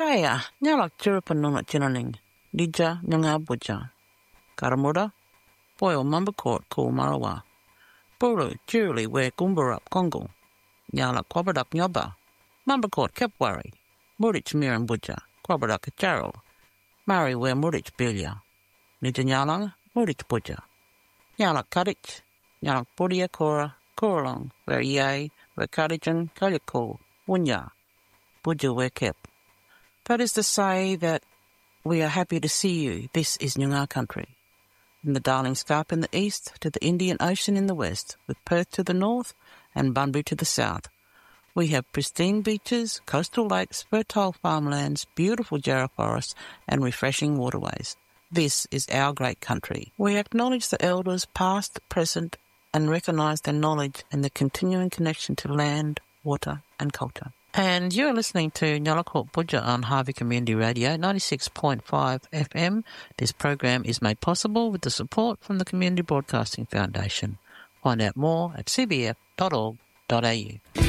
Aya, nyalak chirpan nunat chinaning. Dija nyanga buja. Karamuda, boyo mambakot ko marawa. Buru, jirli we gumbarap Congo. Nyalak kwabadak nyoba. Mambakot kepwari. Murich miran buja. Kwabadak kacharo. Mari we murich bilya. Nija nyalang, murich buja. Nyalak kadich. Nyalak budia kora. Koralong, where yay, where kadijan, kalyako, wunya. Buja we kep. That is to say that we are happy to see you. This is Nyungar country. From the Darling Scarp in the east to the Indian Ocean in the west, with Perth to the north and Bunbury to the south. We have pristine beaches, coastal lakes, fertile farmlands, beautiful jarrah forests and refreshing waterways. This is our great country. We acknowledge the elders past, present and recognise their knowledge and the continuing connection to land, water and culture. And you're listening to Nyalakot Buja on Harvey Community Radio, 96.5 FM. This program is made possible with the support from the Community Broadcasting Foundation. Find out more at cbf.org.au.